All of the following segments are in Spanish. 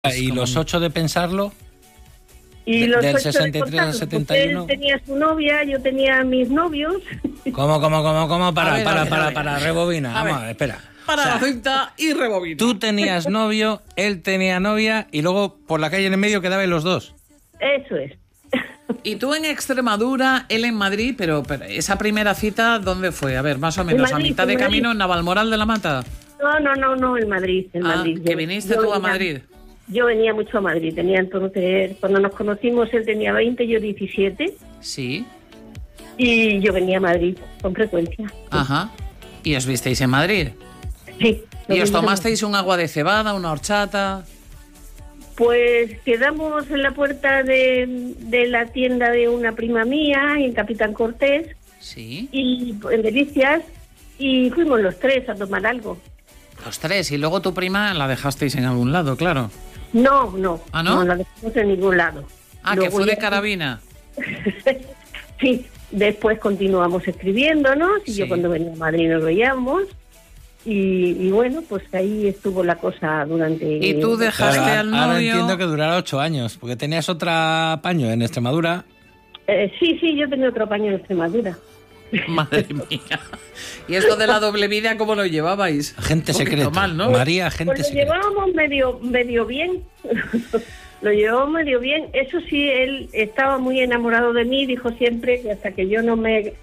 ¿Y los 8 de pensarlo? Y los del 8 63 al 71. Él tenía su novia, yo tenía mis novios. ¿Cómo? Para, rebobina. Vamos a ver, espera. Para la cinta y rebobina. Tú tenías novio, él tenía novia y luego por la calle en el medio quedaban los dos. Eso es. Y tú en Extremadura, él en Madrid, pero esa primera cita, ¿dónde fue? A ver, más o menos, Madrid, a mitad de Madrid. camino en Navalmoral de la Mata. No, en Madrid. Madrid. Que viniste tú a Madrid. Yo venía mucho a Madrid, tenía entonces, cuando nos conocimos él tenía 20, yo 17. Sí. Y yo venía a Madrid con frecuencia. Ajá. ¿Y os visteis en Madrid? Sí. ¿Y os tomasteis un agua de cebada, una horchata? Pues quedamos en la puerta de la tienda de una prima mía, en Capitán Cortés, Sí. y en Delicias, y fuimos los tres a tomar algo. Los tres. Y luego tu prima la dejasteis en algún lado, claro. No. ¿Ah, no? No la dejamos en ningún lado. Ah, Luego que fue de ya- carabina. Sí, después continuamos escribiéndonos, y Sí. yo cuando venía a Madrid nos veíamos, y bueno, pues ahí estuvo la cosa durante... Y tú dejaste al Ahora novio. entiendo que durara 8 años, porque tenías otra paño en Extremadura. Sí, yo tenía otro paño en Extremadura. Madre mía. ¿Y esto de la doble vida cómo lo llevabais? Agente Un poquito secreto. mal, ¿no? María, agente Pues lo secreto. llevábamos medio bien. Lo llevábamos medio bien. Eso sí, él estaba muy enamorado de mí. Dijo siempre que hasta que yo no me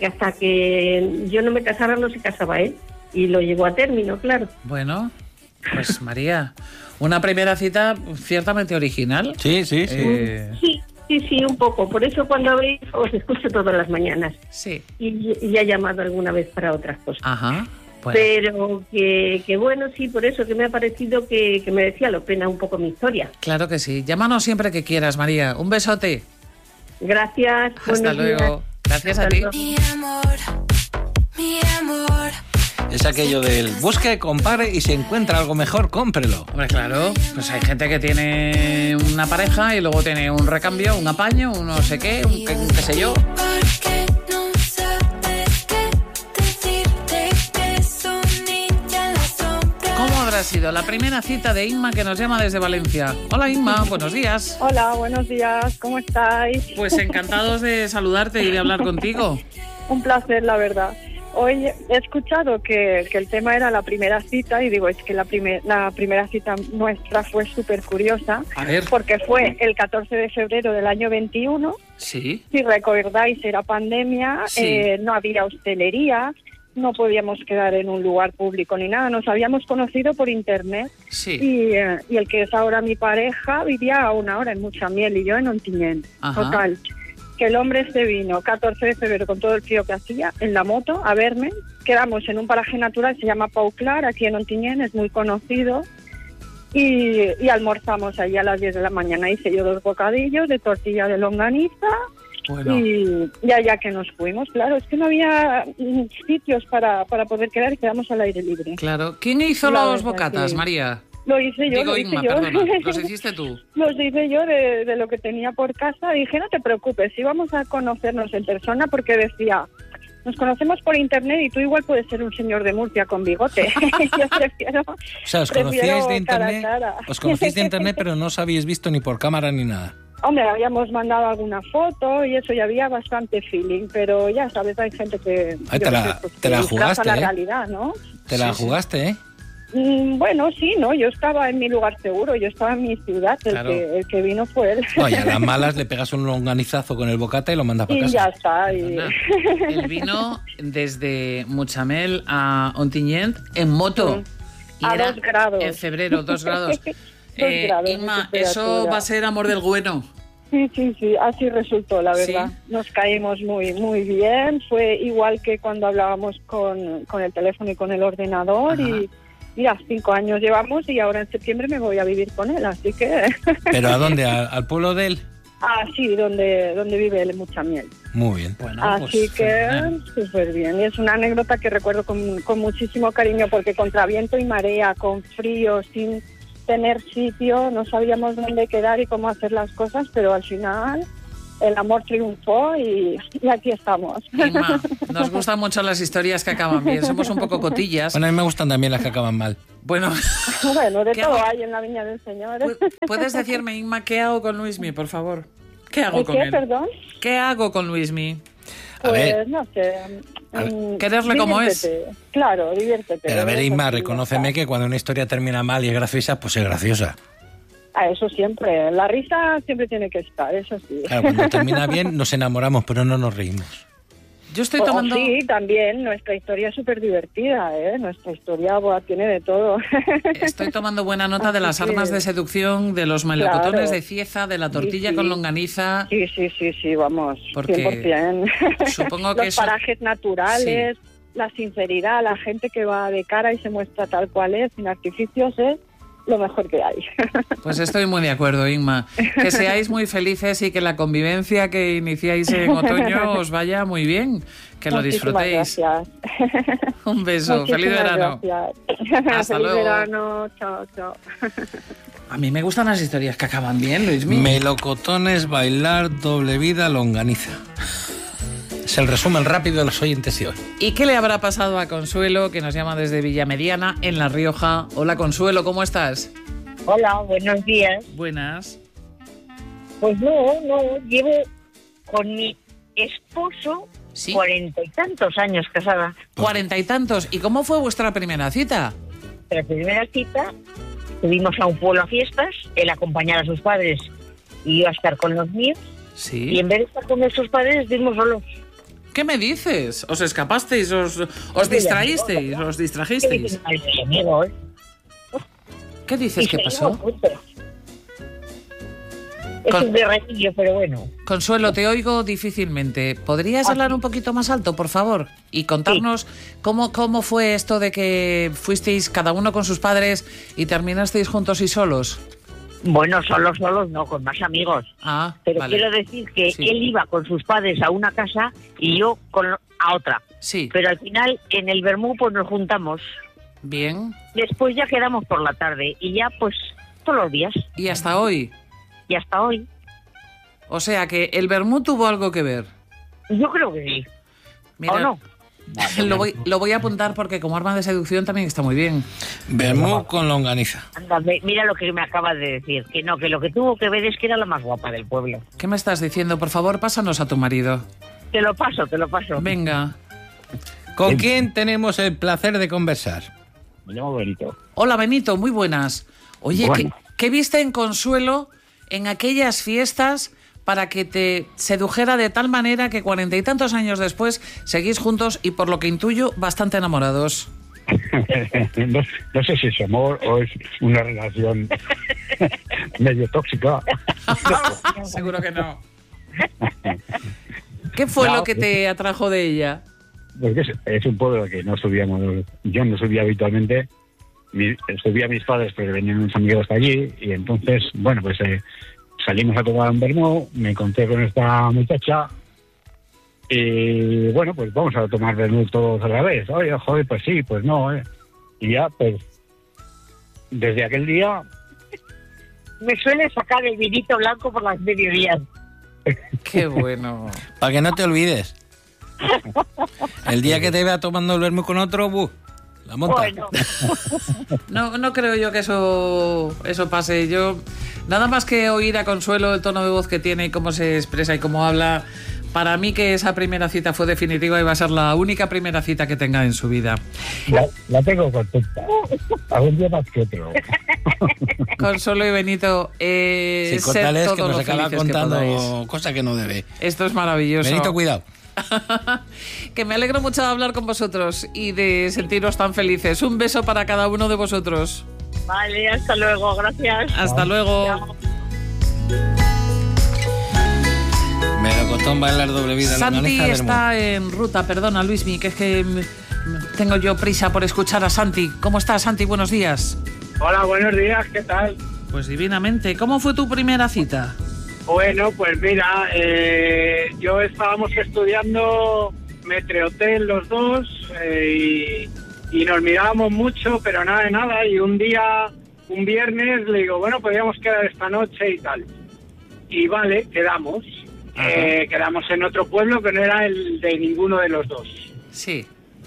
casara no se casaba él. Y lo llevó a término, claro. Bueno, pues María, una primera cita ciertamente original. Sí. Sí, un poco. Por eso cuando abrís os escucho todas las mañanas. Sí. Y ya he llamado alguna vez para otras cosas. Ajá. Bueno. Pero que bueno, sí, por eso que me ha parecido que merecía la pena un poco mi historia. Claro que sí. Llámanos siempre que quieras, María. Un besote. Gracias. Hasta buenos luego. días. Gracias a Hasta ti. luego. Mi amor. Es aquello del busque, compare y si encuentra algo mejor, cómprelo. Hombre, claro. Pues hay gente que tiene una pareja y luego tiene un recambio, un apaño, un no sé qué, un qué sé yo. Porque no sabes qué decirte que soy niña en la sombra. ¿Cómo habrá sido la primera cita de Inma que nos llama desde Valencia? Hola Inma, buenos días. Hola, buenos días, ¿cómo estáis? Pues encantados de saludarte y de hablar contigo. Un placer, la verdad. Hoy he escuchado que el tema era la primera cita y digo, es que la primera cita nuestra fue súper curiosa A ver. porque fue el 14 de febrero del año 21. Sí. Si recordáis, era pandemia, Sí. no había hostelería, no podíamos quedar en un lugar público ni nada, nos habíamos conocido por internet. Sí. Y el que es ahora mi pareja vivía a una hora en Muchamiel y yo en Ontinyent. Ajá. Total, que el hombre se vino 14 de febrero con todo el frío que hacía en la moto a verme. Quedamos en un paraje natural, se llama Pau Clar, aquí en Ontinyent, es muy conocido. Y almorzamos allí a las 10 de la mañana. Hice yo 2 bocadillos de tortilla de longaniza. Bueno. Y allá que nos fuimos, claro, es que no había sitios para poder quedar y quedamos al aire libre. Claro. ¿Quién hizo La los verdad bocatas, que- María? Lo hice yo, Digo Inma, perdona. ¿Los hiciste tú? Los hice yo de lo que tenía por casa. Dije, no te preocupes, íbamos a conocernos en persona porque decía, nos conocemos por internet y tú igual puedes ser un señor de Murcia con bigote. Yo prefiero... O sea, os prefiero conocíais de cara a internet, cara. os conocíais de internet, pero no os habíais visto ni por cámara ni nada. Hombre, habíamos mandado alguna foto y eso, y había bastante feeling, pero ya sabes, hay gente que... Ay, yo te la- qué sé, pues, te que la disfraza jugaste, la ¿eh? realidad, ¿no? Te la Sí, sí. jugaste, ¿eh? Bueno, sí, ¿no? Yo estaba en mi lugar seguro, yo estaba en mi ciudad, Claro. el que vino fue él. Oye, a las malas le pegas un longanizazo con el bocata y lo mandas para Y casa. ya está. Y... Perdona. Él vino desde Muchamel a Ontinyent en moto. Y A era 2 grados. En febrero, 2 grados. 2 grados de Inma, temperatura. eso va a ser amor del bueno. Sí, así resultó, la verdad. ¿Sí? Nos caímos muy bien, fue igual que cuando hablábamos con el teléfono y con el ordenador. Ajá. Y mira, 5 años llevamos y ahora en septiembre me voy a vivir con él, así que... ¿Pero a dónde? ¿Al pueblo de él? Sí, donde vive él en Muchamiel. Muy bien. Bueno, Así pues, que fenomenal. súper bien. Y es una anécdota que recuerdo con muchísimo cariño porque contra viento y marea, con frío, sin tener sitio, no sabíamos dónde quedar y cómo hacer las cosas, pero al final el amor triunfó y aquí estamos. Inma, nos gustan mucho las historias que acaban bien. Somos un poco cotillas. Bueno, a mí me gustan también las que acaban mal. Bueno, Bueno, de ¿qué todo hago? hay en la viña del Señor. ¿Puedes decirme, Inma, qué hago con Luismi, por favor? ¿Qué hago ¿El con qué, él? perdón? ¿Qué hago con Luismi? A ver. Pues no sé. Quererle como es. diviértete. Claro, diviértete. Pero a ver, Eso Inma, sí, reconóceme ya que cuando una historia termina mal y es graciosa, pues es graciosa. está. Eso siempre. La risa siempre tiene que estar, eso sí. Claro, cuando termina bien nos enamoramos, pero no nos reímos. Yo estoy tomando... Sí, también. Nuestra historia es súper divertida, ¿eh? Nuestra historia tiene de todo. Estoy tomando buena nota de las Sí. armas de seducción, de los melocotones Claro. de Cieza, de la tortilla Sí, sí. con longaniza. Sí, vamos. Porque 100%. supongo que Los eso- parajes naturales, la sinceridad, la gente que va de cara y se muestra tal cual es, sin artificios, es lo mejor que hay. Pues estoy muy de acuerdo, Inma. Que seáis muy felices y que la convivencia que iniciáis en otoño os vaya muy bien. Que lo Muchísimas disfrutéis. Gracias. Un beso. Feliz Muchísimas verano. Gracias. Hasta Feliz luego. verano. Chao, chao. A mí me gustan las historias que acaban bien, Luismi. Melocotones, bailar, doble vida, longaniza. Es el resumen rápido de los oyentes de hoy. ¿Y qué le habrá pasado a Consuelo, que nos llama desde Villamediana, en La Rioja? Hola, Consuelo, ¿cómo estás? Hola, buenos días. Buenas. Pues no, llevo con mi esposo Sí. 40 y tantos años casada. 40 y tantos. ¿Y cómo fue vuestra primera cita? La primera cita, subimos a un pueblo a fiestas, él acompañaba a sus padres y yo a estar con los míos, y Sí. en vez de estar con nuestros padres, estuvimos solos. ¿Qué me dices? ¿Os escapasteis? ¿Os distraísteis? ¿Os distrajisteis? Ay, amigos. ¿Qué dices que pasó? Es Con- un berretillo, pero bueno. Consuelo, te oigo difícilmente. ¿Podrías hablar un poquito más alto, por favor? Y contarnos cómo fue esto de que fuisteis cada uno con sus padres y terminasteis juntos y solos. Bueno, solos no, con más amigos. Ah, Pero vale. quiero decir que Sí. él iba con sus padres a una casa y yo a otra. Sí, Pero al final, en el vermú, pues nos juntamos. bien. Después ya quedamos por la tarde y ya, pues, todos los días. ¿Y hasta hoy? Y hasta hoy. O sea que el vermut tuvo algo que ver. Yo creo que sí. Mira, ¿O no? lo voy a apuntar porque como arma de seducción también está muy bien. Vermú con longaniza. Anda, mira lo que me acabas de decir. Que no, que lo que tuvo que ver es que era la más guapa del pueblo. ¿Qué me estás diciendo? Por favor, pásanos a tu marido. Te lo paso. Venga. ¿Con quién tenemos el placer de conversar? Me llamo Benito. Hola, Benito, muy buenas. Oye, Bueno. ¿qué viste en Consuelo en aquellas fiestas para que te sedujera de tal manera que 40 y tantos años después seguís juntos y, por lo que intuyo, bastante enamorados? no sé si es amor o es una relación medio tóxica. Seguro que no. ¿Qué fue No, lo que te atrajo de ella? Porque es un pueblo que no subíamos, yo no subía habitualmente. Subía a mis padres porque venían unos amigos de allí y entonces, bueno, pues salimos a tomar un vermú, me encontré con esta muchacha y bueno, pues vamos a tomar vermú todos a la vez. Oye, joder, pues sí, pues no, Y ya, pues, desde aquel día... Me suele sacar el vinito blanco por las mediodías. Qué bueno. Para que no te olvides. El día que te vea tomando el vermú con otro, la monta. Bueno, No creo yo que eso pase. Yo, nada más que oír a Consuelo el tono de voz que tiene y cómo se expresa y cómo habla, para mí que esa primera cita fue definitiva y va a ser la única primera cita que tenga en su vida. La tengo contenta. Algún día más que otro. Consuelo y Benito, Sí, sed córtales que todos nos lo acaba felices que podáis. contando cosas que no debe. Esto es maravilloso. Benito, cuidado. Que me alegro mucho de hablar con vosotros y de sentiros tan felices. Un beso para cada uno de vosotros. vale, hasta luego, gracias. Hasta luego. Melocotón, bailar, doble vida, Santi longaniza, vermú. está en ruta, perdona Luismi, que es que tengo yo prisa por escuchar a Santi. ¿Cómo estás, Santi? Buenos días. Hola, buenos días, ¿qué tal? Pues divinamente. ¿Cómo fue tu primera cita? Bueno, pues mira, yo estábamos estudiando Metrehotel los dos y nos mirábamos mucho, pero nada de nada. Y un viernes, le digo, bueno, podríamos quedar esta noche y tal. Y vale, quedamos. Quedamos en otro pueblo que no era el de ninguno de los dos. Sí.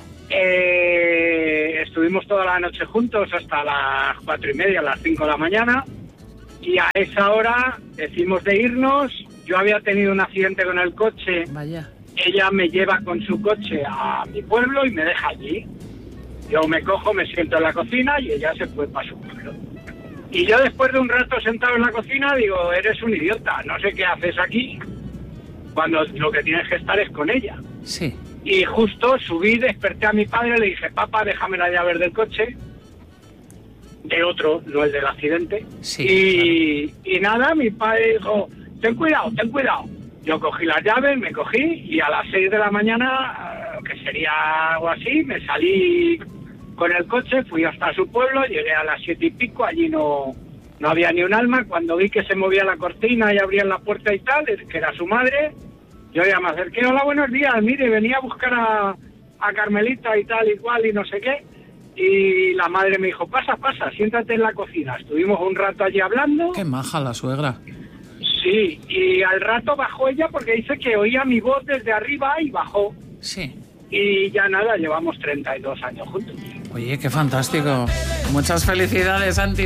Estuvimos toda la noche juntos hasta las 4:30, las 5 de la mañana, y a esa hora decimos de irnos. Yo había tenido un accidente con el coche. Vaya. Ella me lleva con su coche a mi pueblo y me deja allí. Yo me cojo, me siento en la cocina y ella se fue para su pueblo. Y yo después de un rato sentado en la cocina digo, eres un idiota, no sé qué haces aquí, cuando lo que tienes que estar es con ella. Sí. Y justo subí, desperté a mi padre, le dije, papá, déjame la llave del coche, de otro, no el del accidente. Sí, y nada, mi padre dijo, ten cuidado, ten cuidado. Yo cogí las llaves, me cogí y a las 6 de la mañana, que sería algo así, me salí con el coche, fui hasta su pueblo, llegué a las 7 y pico, allí no había ni un alma. Cuando vi que se movía la cortina y abrían la puerta y tal, que era su madre, yo ya me acerqué, hola, buenos días, mire, venía a buscar a Carmelita y tal y cual y no sé qué. Y la madre me dijo, pasa, siéntate en la cocina. Estuvimos un rato allí hablando. Qué maja la suegra. Sí, y al rato bajó ella porque dice que oía mi voz desde arriba y bajó. Sí. Y ya nada, llevamos 32 años juntos. Oye, qué fantástico. Muchas felicidades, Santi.